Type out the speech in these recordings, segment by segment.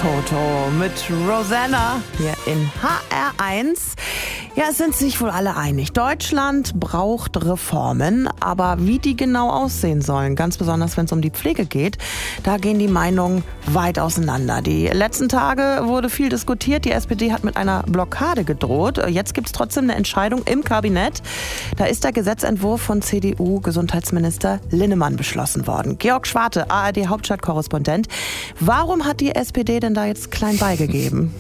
Toto mit Rosanna hier in HR1. Ja, es sind sich wohl alle einig. Deutschland braucht Reformen, aber wie die genau aussehen sollen, ganz besonders wenn es um die Pflege geht, da gehen die Meinungen weit auseinander. Die letzten Tage wurde viel diskutiert. Die SPD hat mit einer Blockade gedroht. Jetzt gibt es trotzdem eine Entscheidung im Kabinett. Da ist der Gesetzentwurf von CDU-Gesundheitsminister Linnemann beschlossen worden. Georg Schwarte, ARD-Hauptstadtkorrespondent. Warum hat die SPD denn da jetzt klein beigegeben?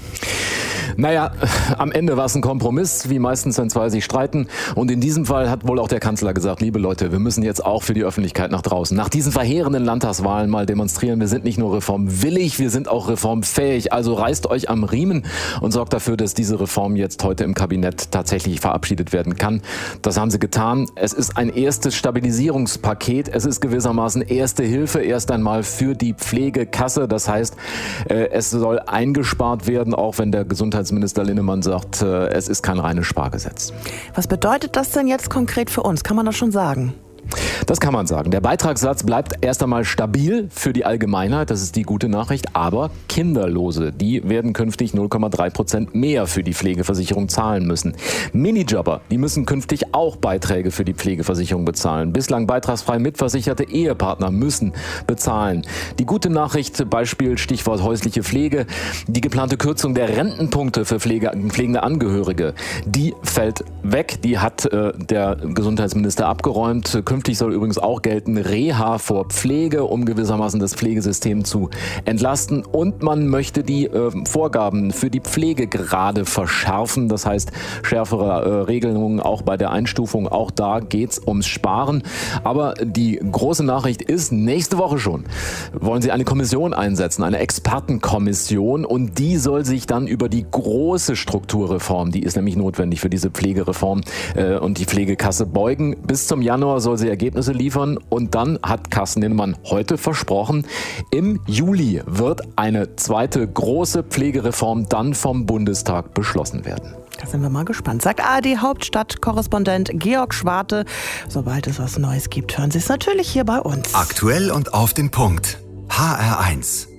Naja, am Ende war es ein Kompromiss, wie meistens, wenn zwei sich streiten. Und in diesem Fall hat wohl auch der Kanzler gesagt, liebe Leute, wir müssen jetzt auch für die Öffentlichkeit nach draußen, nach diesen verheerenden Landtagswahlen mal demonstrieren. Wir sind nicht nur reformwillig, wir sind auch reformfähig. Also reißt euch am Riemen und sorgt dafür, dass diese Reform jetzt heute im Kabinett tatsächlich verabschiedet werden kann. Das haben sie getan. Es ist ein erstes Stabilisierungspaket. Es ist gewissermaßen erste Hilfe erst einmal für die Pflegekasse. Das heißt, es soll eingespart werden, auch wenn der Gesundheitsminister Linnemann sagt, es ist kein reines Spargesetz. Was bedeutet das denn jetzt konkret für uns? Kann man das schon sagen? Das kann man sagen. Der Beitragssatz bleibt erst einmal stabil für die Allgemeinheit, das ist die gute Nachricht, aber Kinderlose, die werden künftig 0,3% mehr für die Pflegeversicherung zahlen müssen. Minijobber, die müssen künftig auch Beiträge für die Pflegeversicherung bezahlen. Bislang beitragsfrei mitversicherte Ehepartner müssen bezahlen. Die gute Nachricht, Beispiel Stichwort häusliche Pflege, die geplante Kürzung der Rentenpunkte für pflegende Angehörige, die fällt weg, die hat der Gesundheitsminister abgeräumt. Künftig soll übrigens auch gelten Reha vor Pflege, um gewissermaßen das Pflegesystem zu entlasten. Und man möchte die Vorgaben für die Pflegegrade verschärfen. Das heißt, schärfere Regelungen auch bei der Einstufung. Auch da geht's ums Sparen. Aber die große Nachricht ist, nächste Woche schon wollen sie eine Kommission einsetzen, eine Expertenkommission. Und die soll sich dann über die große Strukturreform, die ist nämlich notwendig für diese Pflegereform und die Pflegekasse beugen. Bis zum Januar soll sie Ergebnisse liefern und dann hat Carsten Linnemann heute versprochen, im Juli wird eine zweite große Pflegereform dann vom Bundestag beschlossen werden. Da sind wir mal gespannt. Sagt ARD-Hauptstadtkorrespondent Georg Schwarte. Sobald es was Neues gibt, hören Sie es natürlich hier bei uns. Aktuell und auf den Punkt. HR1.